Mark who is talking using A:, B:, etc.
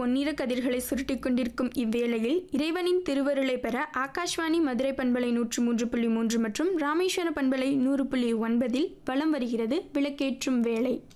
A: பொன்னிற கதிர்களை சுருட்டிக் கொண்டிருக்கும் இவ்வேளையில் இறைவனின் திருவருளை பெற ஆகாஷ்வாணி மதுரை பண்பலை 103.3 மற்றும் ராமேஸ்வர பண்பலை 100.9 வலம் வருகிறது விளக்கேற்றும் வேளை.